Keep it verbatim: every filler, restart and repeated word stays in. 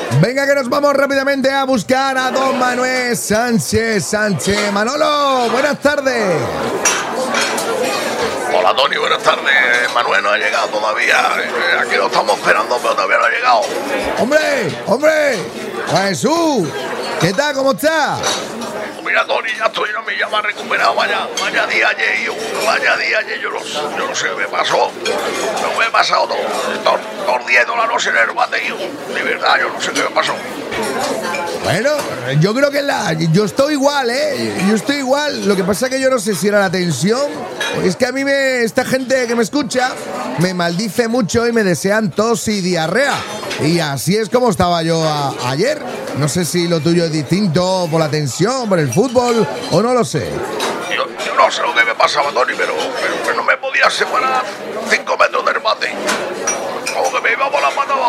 Venga, que nos vamos rápidamente a buscar a don Manuel Sánchez Sánchez. Manolo, buenas tardes. Hola, Tony, buenas tardes. Manuel no ha llegado todavía. Aquí lo estamos esperando, pero todavía no ha llegado. ¡Hombre! ¡Hombre! ¡Jesús! ¿Qué tal? ¿Cómo estás? Mira, Tony, ya estoy, no me llama recuperado. Vaya, vaya día ayer, yo, vaya día ayer, yo no, yo no sé qué me pasó. No me he pasado todo, todo, todo el día y toda la noche en el bate, yo, de verdad, yo no sé qué me pasó. Bueno, yo creo que la, yo estoy igual, ¿eh? Yo estoy igual. Lo que pasa es que yo no sé si era la tensión. Es que a mí me, esta gente que me escucha me maldice mucho y me desean tos y diarrea. Y así es como estaba yo a, ayer. No sé si lo tuyo es distinto por la tensión, por el fútbol, o no lo sé. Yo, yo no sé lo que me pasaba, Tony, pero, pero, pero no me podía separar cinco metros del bate. Como que me iba por la pata abajo.